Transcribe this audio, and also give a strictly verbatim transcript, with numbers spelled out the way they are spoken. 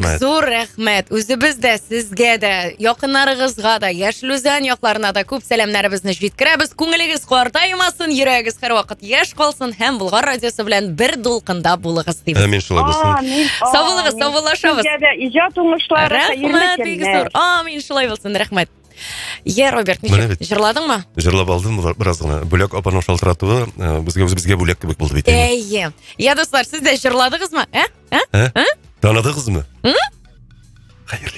рахмет. Зор рахмет. Үзебез дә, сезгә дә, якыннарыгызга да, Яшел Үзән якларына да күп сәламнәребезне җиткерәбез. Күңелегез картаймасын, йөрәгегез һәрвакыт яшь калсын һәм Болгар радиосы белән бер дулкында булыгыз дибез. Амин, шулай булсын. Сау булыгыз, саубуллашабыз. Сезгә дә иҗат уңышлары, Рәхмәт, бик зур. Амин, шулай булсын, рәхмәт. Я, Роберт, ничек, җырладыңмы? Җырлап алдым бераз гына. Бүләк апаның шалтыратуы безгә үзебезгә бүләк кебек булды бит. Әйе. Я, дуслар, сез дә җырладыгызмы? Ә? Ә? Танадыгызмы? Хәерле